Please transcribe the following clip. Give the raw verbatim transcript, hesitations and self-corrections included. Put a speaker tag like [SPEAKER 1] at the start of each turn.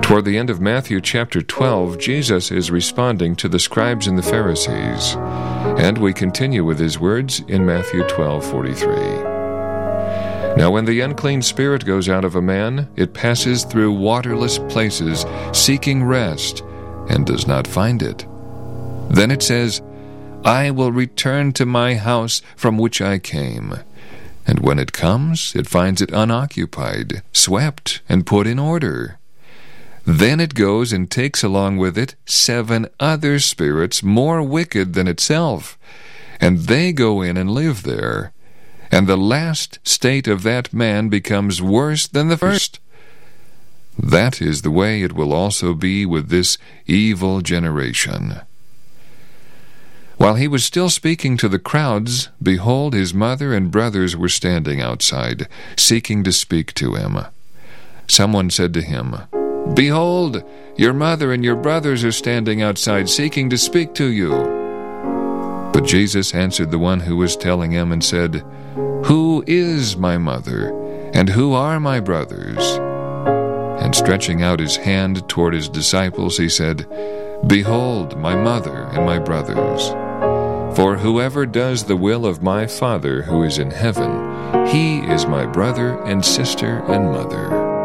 [SPEAKER 1] Toward the end of Matthew chapter twelve, Jesus is responding to the scribes and the Pharisees, and we continue with his words in Matthew twelve forty-three. Now when the unclean spirit goes out of a man, it passes through waterless places, seeking rest, and does not find it. Then it says, I will return to my house from which I came. And when it comes, it finds it unoccupied, swept, and put in order. Then it goes and takes along with it seven other spirits more wicked than itself, and they go in and live there. And the last state of that man becomes worse than the first. That is the way it will also be with this evil generation. While he was still speaking to the crowds, behold, his mother and brothers were standing outside, seeking to speak to him. Someone said to him, Behold, your mother and your brothers are standing outside, seeking to speak to you. But Jesus answered the one who was telling him and said, Who is my mother, and who are my brothers? And stretching out his hand toward his disciples, he said, Behold, my mother and my brothers. For whoever does the will of my Father who is in heaven, he is my brother and sister and mother.